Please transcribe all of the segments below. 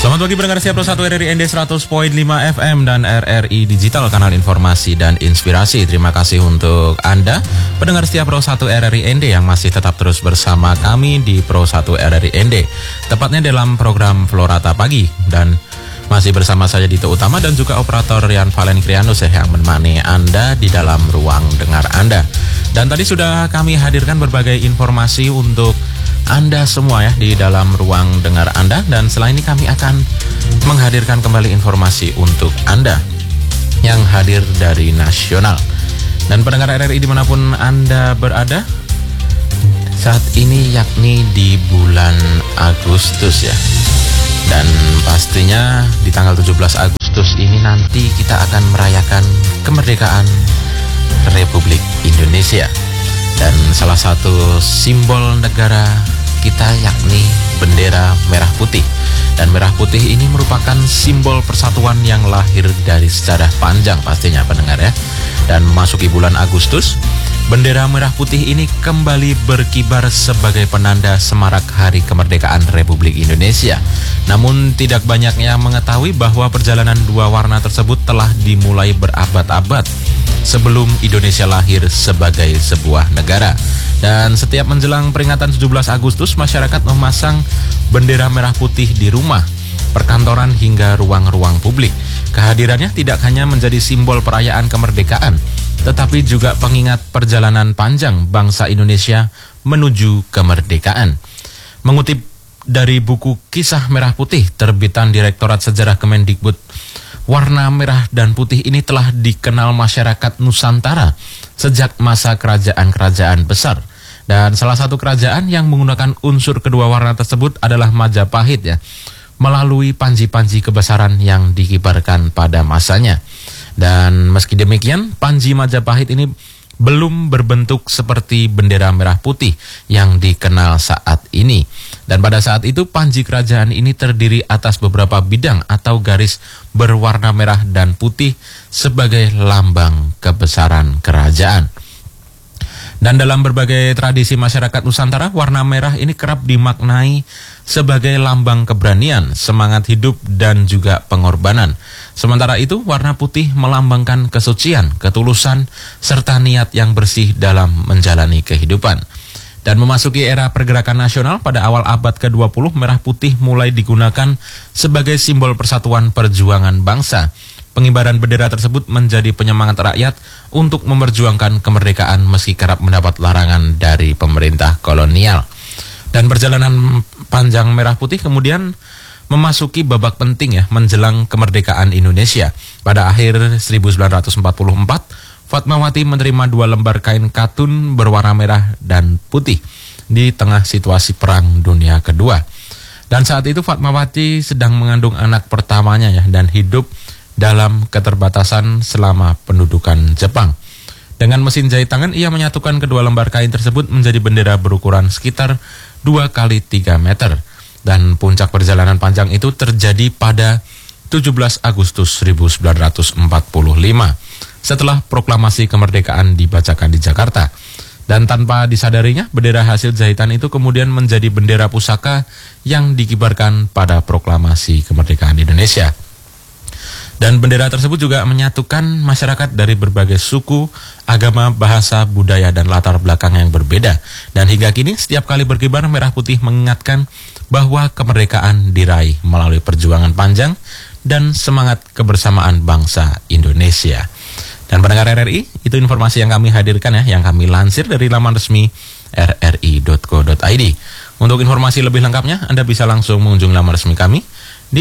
Selamat pagi pendengar setia Pro 1 RRI ND 100.5 FM dan RRI Digital, kanal informasi dan inspirasi. Terima kasih untuk Anda pendengar setia Pro 1 RRI ND yang masih tetap terus bersama kami di Pro 1 RRI ND, tepatnya dalam program Florata Pagi. Dan masih bersama saya Dito Utama dan juga operator Rian Valen Krianus yang menemani Anda di dalam ruang dengar Anda. Dan tadi sudah kami hadirkan berbagai informasi untuk Anda semua ya di dalam ruang dengar Anda, dan setelah ini kami akan menghadirkan kembali informasi untuk Anda yang hadir dari nasional. Dan pendengar RRI dimanapun Anda berada saat ini, yakni di bulan Agustus ya. Dan pastinya di tanggal 17 Agustus ini nanti kita akan merayakan kemerdekaan Republik Indonesia. Dan salah satu simbol negara kita yakni bendera merah putih. Dan merah putih ini merupakan simbol persatuan yang lahir dari sejarah panjang pastinya pendengar ya. Dan memasuki bulan Agustus, bendera merah putih ini kembali berkibar sebagai penanda semarak Hari Kemerdekaan Republik Indonesia. Namun tidak banyak yang mengetahui bahwa perjalanan dua warna tersebut telah dimulai berabad-abad sebelum Indonesia lahir sebagai sebuah negara. Dan setiap menjelang peringatan 17 Agustus, masyarakat memasang bendera merah putih di rumah, perkantoran hingga ruang-ruang publik. Kehadirannya tidak hanya menjadi simbol perayaan kemerdekaan, tetapi juga pengingat perjalanan panjang bangsa Indonesia menuju kemerdekaan. Mengutip dari buku Kisah Merah Putih terbitan Direktorat Sejarah Kemendikbud, warna merah dan putih ini telah dikenal masyarakat Nusantara sejak masa kerajaan-kerajaan besar. Dan salah satu kerajaan yang menggunakan unsur kedua warna tersebut adalah Majapahit ya, melalui panji-panji kebesaran yang dikibarkan pada masanya. Dan meski demikian, panji Majapahit ini belum berbentuk seperti bendera merah putih yang dikenal saat ini. Dan pada saat itu panji kerajaan ini terdiri atas beberapa bidang atau garis berwarna merah dan putih sebagai lambang kebesaran kerajaan. Dan dalam berbagai tradisi masyarakat Nusantara, warna merah ini kerap dimaknai sebagai lambang keberanian, semangat hidup, dan juga pengorbanan. Sementara itu, warna putih melambangkan kesucian, ketulusan, serta niat yang bersih dalam menjalani kehidupan. Dan memasuki era pergerakan nasional pada awal abad ke-20, merah putih mulai digunakan sebagai simbol persatuan perjuangan bangsa. Pengibaran bendera tersebut menjadi penyemangat rakyat untuk memperjuangkan kemerdekaan meski kerap mendapat larangan dari pemerintah kolonial. Dan perjalanan panjang merah putih kemudian memasuki babak penting ya menjelang kemerdekaan Indonesia. Pada akhir 1944, Fatmawati menerima 2 lembar kain katun berwarna merah dan putih di tengah situasi Perang Dunia Kedua. Dan saat itu Fatmawati sedang mengandung anak pertamanya ya, dan hidup dalam keterbatasan selama pendudukan Jepang. Dengan mesin jahit tangan, ia menyatukan kedua lembar kain tersebut menjadi bendera berukuran sekitar 2 x 3 meter. Dan puncak perjalanan panjang itu terjadi pada 17 Agustus 1945 setelah proklamasi kemerdekaan dibacakan di Jakarta. Dan tanpa disadarinya, bendera hasil jahitan itu kemudian menjadi bendera pusaka yang dikibarkan pada proklamasi kemerdekaan Indonesia. Dan bendera tersebut juga menyatukan masyarakat dari berbagai suku, agama, bahasa, budaya, dan latar belakang yang berbeda. Dan hingga kini setiap kali berkibar, merah putih mengingatkan bahwa kemerdekaan diraih melalui perjuangan panjang dan semangat kebersamaan bangsa Indonesia. Dan pendengar RRI, itu informasi yang kami hadirkan ya, yang kami lansir dari laman resmi rri.co.id. Untuk informasi lebih lengkapnya, Anda bisa langsung mengunjungi laman resmi kami di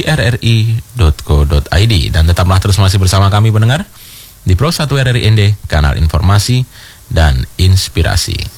rri.co.id. Dan tetaplah terus masih bersama kami pendengar di Pro 1 RRI ND, kanal informasi dan inspirasi.